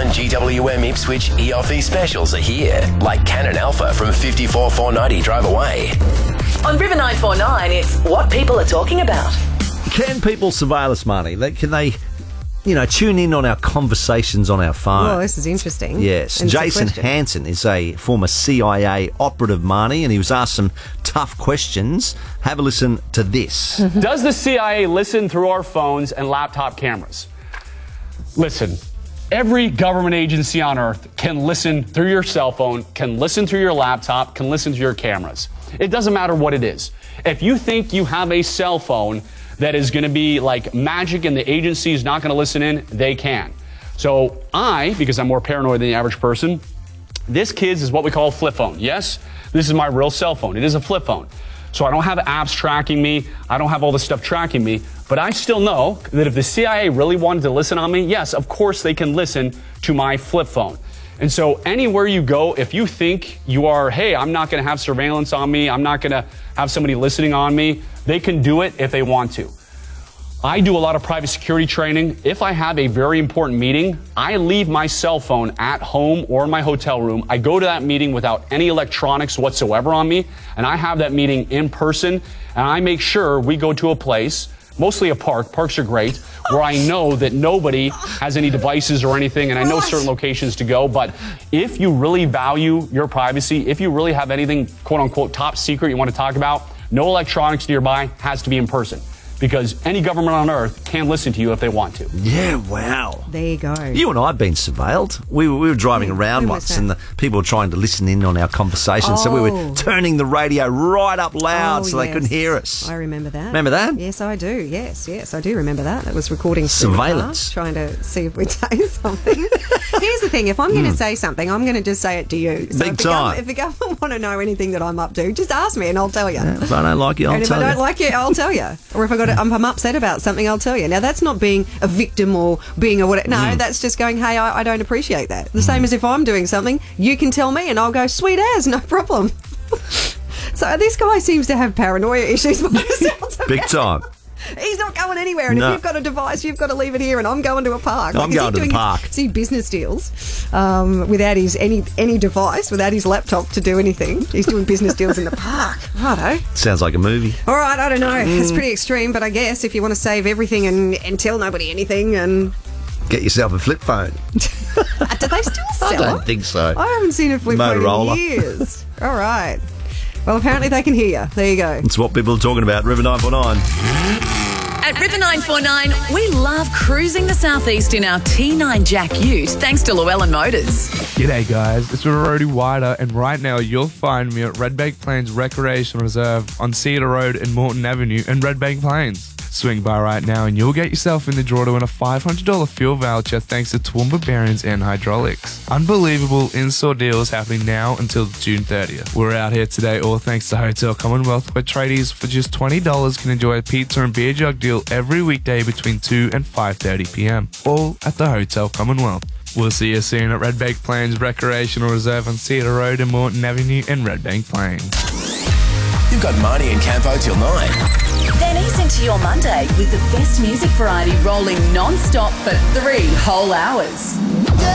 GWM Ipswich EOFE specials are here, like Canon Alpha from 54,490 drive away. On River 949, it's what people are talking about. Can people surveil us, Marnie? Can they, tune in on our conversations on our phone? Oh, this is interesting. Yes. And Jason Hansen is a former CIA operative, Marnie, and he was asked some tough questions. Have a listen to this. Does the CIA listen through our phones and laptop cameras? Listen, every government agency on earth can listen through your cell phone, can listen through your laptop, can listen to your cameras. It doesn't matter what it is. If you think you have a cell phone that is going to be like magic and the agency is not going to listen in, they can. So because I'm more paranoid than the average person, this kid's is what we call a flip phone. Yes, this is my real cell phone. It is a flip phone. So I don't have apps tracking me. I don't have all this stuff tracking me. But I still know that if the CIA really wanted to listen on me, yes, of course they can listen to my flip phone. And so anywhere you go, if you think you are, hey, I'm not going to have surveillance on me, I'm not going to have somebody listening on me, they can do it if they want to. I do a lot of private security training. If I have a very important meeting, I leave my cell phone at home or in my hotel room. I go to that meeting without any electronics whatsoever on me, and I have that meeting in person, and I make sure we go to a place, mostly a park. Parks are great, where I know that nobody has any devices or anything, and I know certain locations to go. But if you really value your privacy, if you really have anything, quote unquote, top secret you want to talk about, no electronics nearby, has to be in person. Because any government on earth can listen to you if they want to. Yeah, wow. There you go. You and I have been surveilled. We were driving around once and the people were trying to listen in on our conversations, so we were turning the radio right up loud so they couldn't hear us. I remember that. Remember that? Yes, I do. Yes, I do remember that. It was recording surveillance. Trying to see if we'd say something. Here's the thing. If I'm going to say something, I'm going to just say it to you. So Big time. If the government want to know anything that I'm up to, just ask me and I'll tell you. Yeah, if I don't like you, I'll tell you. And if I don't like you, I'll tell you. Or if I'm upset about something, I'll tell you. Now, that's not being a victim or being a whatever. No, that's just going, hey, I don't appreciate that. The same as if I'm doing something, you can tell me and I'll go, sweet as, no problem. So this guy seems to have paranoia issues. Big time. He's not going anywhere, and if you've got a device, you've got to leave it here, and I'm going to a park. I'm going to the park. See business deals without his any device, without his laptop to do anything. He's doing business deals in the park. Righto. Sounds like a movie. All right, I don't know. It's pretty extreme, but I guess if you want to save everything and tell nobody anything and... Get yourself a flip phone. Do they still sell I don't think so. I haven't seen a flip phone in years. All right. Well, apparently they can hear you. There you go. It's what people are talking about. River 949. At River 949, we love cruising the southeast in our T9 Jack Ute, thanks to Llewellyn Motors. G'day guys, it's Roadie Wider, and right now you'll find me at Redbank Plains Recreation Reserve on Cedar Road and Moreton Avenue in Redbank Plains. Swing by right now and you'll get yourself in the draw to win a $500 fuel voucher thanks to Toowoomba Bearings and Hydraulics. Unbelievable in-store deals happening now until June 30th. We're out here today all thanks to Hotel Commonwealth, where tradies for just $20 can enjoy a pizza and beer jug deal every weekday between 2 and 5:30 p.m. All at the Hotel Commonwealth. We'll see you soon at Redbank Plains Recreational Reserve on Cedar Road and Moreton Avenue in Redbank Plains. You've got Marnie and Campo till 9. Then ease into your Monday with the best music variety rolling non-stop for 3 whole hours.